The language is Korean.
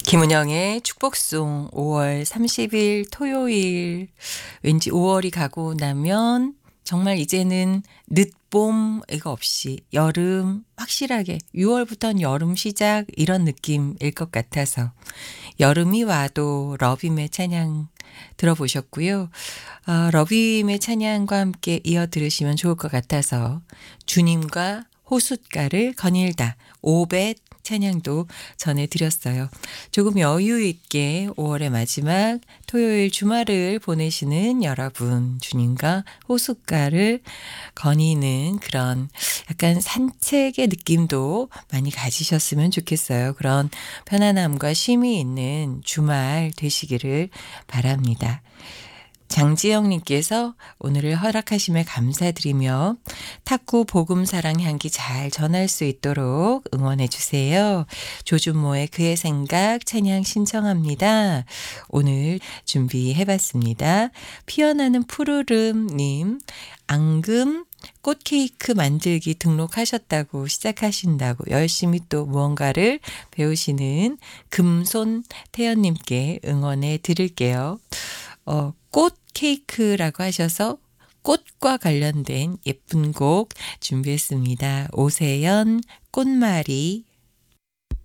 김은영의 축복송 5월 30일 토요일. 왠지 5월이 가고 나면 정말 이제는 늦봄 이거 없이 여름 확실하게 6월부터는 여름 시작 이런 느낌일 것 같아서 여름이 와도 러빔의 찬양 들어보셨고요. 러빔의 찬양과 함께 이어 들으시면 좋을 것 같아서 주님과 호숫가를 거닐다 오벳 찬양도 전해드렸어요. 조금 여유 있게 5월의 마지막 토요일 주말을 보내시는 여러분, 주님과 호숫가를 거니는 그런 약간 산책의 느낌도 많이 가지셨으면 좋겠어요. 그런 편안함과 쉼이 있는 주말 되시기를 바랍니다. 장지영님께서 오늘을 허락하심에 감사드리며 탁구 복음사랑 향기 잘 전할 수 있도록 응원해 주세요. 조준모의 그의 생각 찬양 신청합니다. 오늘 준비해봤습니다. 피어나는 푸르름님 앙금 꽃 케이크 만들기 등록하셨다고 시작하신다고 열심히 또 무언가를 배우시는 금손 태연님께 응원해 드릴게요. 꽃 케이크라고 하셔서 꽃과 관련된 예쁜 곡 준비했습니다. 오세연 꽃말이